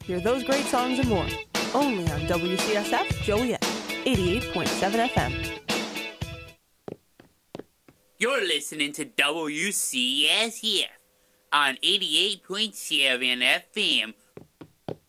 Hear those great songs and more. Only on WCSF Joliet, 88.7 FM. You're listening to WCSF on 88.7 FM,